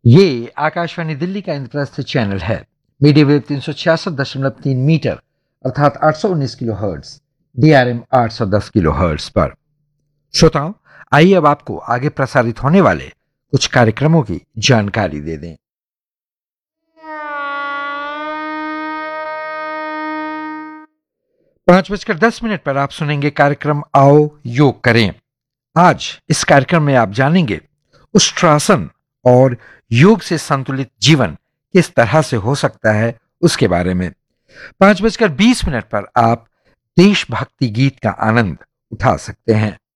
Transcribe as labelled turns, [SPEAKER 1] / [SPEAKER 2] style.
[SPEAKER 1] ये आकाशवाणी दिल्ली का इंद्रप्रस्थ चैनल है। मीडियम वेव 366.3 मीटर अर्थात 819 kilo hertz, DRM 810 kilo hertz पर। श्रोताओं, आइए अब आपको आगे प्रसारित होने वाले कुछ कार्यक्रमों की जानकारी दे दें। 5:10 पर आप सुनेंगे कार्यक्रम आओ योग करें। आज इस कार्यक्रम में आप जानेंगे उष्ट्रासन और योग से संतुलित जीवन किस तरह से हो सकता है उसके बारे में। 5:20 पर आप देशभक्ति गीत का आनंद उठा सकते हैं।